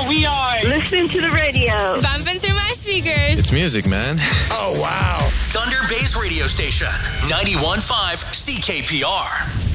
We are listening to the radio. Bumping through my speakers. It's music, man. Oh, wow. Thunder Bay's radio station, 91.5 CKPR.